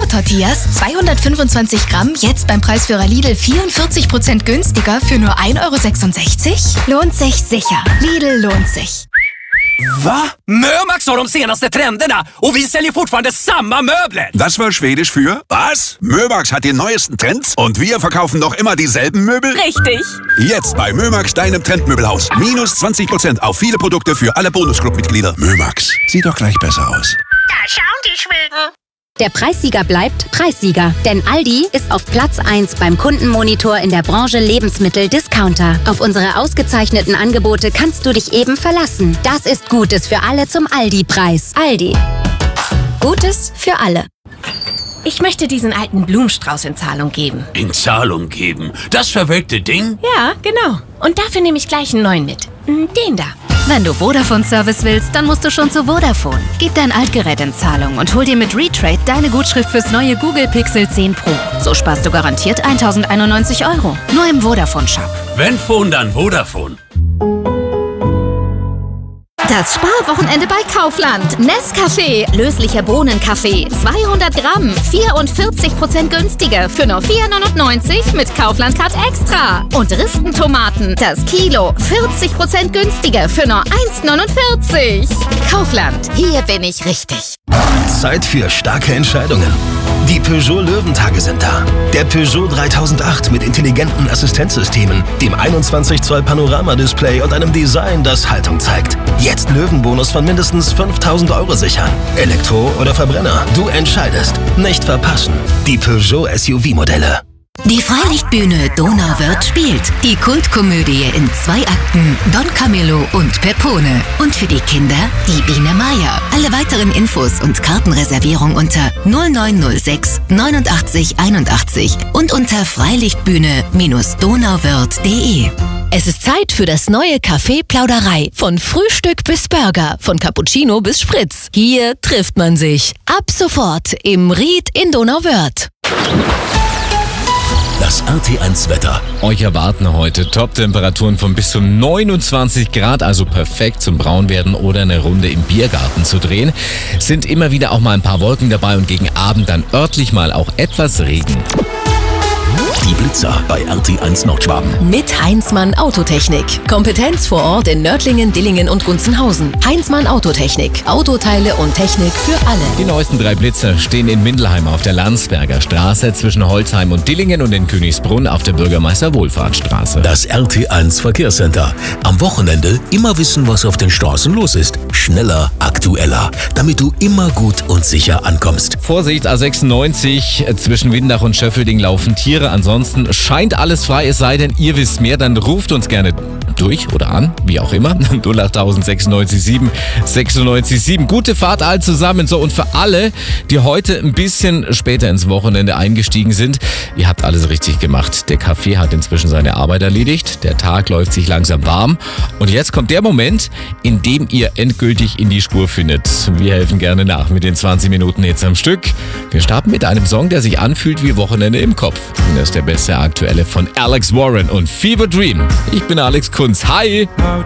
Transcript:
Bimbo-Tortillas, 225 Gramm, jetzt beim Preisführer Lidl 44% günstiger für nur 1,66 €? Lohnt sich sicher. Lidl lohnt sich. Va? Mömax har de senaste trenderna och vi säljer fortfarande samma möbler. Das war Schwedisch für was? Mömax hat die neuesten Trends und wir verkaufen noch immer dieselben Möbel? Richtig. Jetzt bei Mömax, deinem Trendmöbelhaus. Minus 20% auf viele Produkte für alle Bonusclub-Mitglieder. Mömax, sieht doch gleich besser aus. Da schauen die Schweden. Der Preissieger bleibt Preissieger, denn Aldi ist auf Platz 1 beim Kundenmonitor in der Branche Lebensmittel-Discounter. Auf unsere ausgezeichneten Angebote kannst du dich eben verlassen. Das ist Gutes für alle zum Aldi-Preis. Aldi. Gutes für alle. Ich möchte diesen alten Blumenstrauß in Zahlung geben. In Zahlung geben? Das verwelkte Ding? Ja, genau. Und dafür nehme ich gleich einen neuen mit. Den da. Wenn du Vodafone-Service willst, dann musst du schon zu Vodafone. Gib dein Altgerät in Zahlung und hol dir mit Retrade deine Gutschrift fürs neue Google Pixel 10 Pro. So sparst du garantiert 1.091 €. Nur im Vodafone-Shop. Wenn Phone, dann Vodafone. Das Sparwochenende bei Kaufland. Nescafé, löslicher Bohnenkaffee, 200 Gramm, 44% günstiger für nur 4,99 € mit Kaufland Card Extra. Und Ristentomaten, das Kilo, 40% günstiger für nur 1,49 €. Kaufland, hier bin ich richtig. Zeit für starke Entscheidungen. Die Peugeot Löwentage sind da. Der Peugeot 3008 mit intelligenten Assistenzsystemen, dem 21 Zoll Panoramadisplay und einem Design, das Haltung zeigt. Jetzt Löwenbonus von mindestens 5.000 € sichern. Elektro oder Verbrenner, du entscheidest. Nicht verpassen. Die Peugeot SUV-Modelle. Die Freilichtbühne Donauwörth spielt die Kultkomödie in 2 Akten Don Camillo und Pepone. Und für die Kinder die Biene Maya. Alle weiteren Infos und Kartenreservierung unter 0906 89 81 und unter freilichtbühne-donauwörth.de. Es ist Zeit für das neue Café Plauderei. Von Frühstück bis Burger, von Cappuccino bis Spritz. Hier trifft man sich. Ab sofort im Ried in Donauwörth. Das RT1-Wetter. Euch erwarten heute Top-Temperaturen von bis zu 29 Grad, also perfekt zum Braunwerden oder eine Runde im Biergarten zu drehen. Sind immer wieder auch mal ein paar Wolken dabei und gegen Abend dann örtlich mal auch etwas Regen. Die Blitzer bei RT1 Nordschwaben. Mit Heinzmann Autotechnik. Kompetenz vor Ort in Nördlingen, Dillingen und Gunzenhausen. Heinzmann Autotechnik. Autoteile und Technik für alle. Die neuesten 3 Blitzer stehen in Mindelheim auf der Landsberger Straße zwischen Holzheim und Dillingen und in Königsbrunn auf der Bürgermeister-Wohlfahrtsstraße. Das RT1 Verkehrscenter. Am Wochenende immer wissen, was auf den Straßen los ist. Schneller, aktueller, damit du immer gut und sicher ankommst. Vorsicht, A96 zwischen Windach und Schöffelding laufen Tiere. Ansonsten scheint alles frei, es sei denn, ihr wisst mehr, dann ruft uns gerne durch oder an, wie auch immer. 08000 96 7. Gute Fahrt all zusammen. So, und für alle, die heute ein bisschen später ins Wochenende eingestiegen sind, ihr habt alles richtig gemacht. Der Kaffee hat inzwischen seine Arbeit erledigt, der Tag läuft sich langsam warm und jetzt kommt der Moment, in dem ihr endgültig in die Spur findet. Wir helfen gerne nach mit den 20 Minuten jetzt am Stück. Wir starten mit einem Song, der sich anfühlt wie Wochenende im Kopf. Das ist der beste aktuelle von Alex Warren und Fever Dream. Ich bin Alex Kunz. Hi!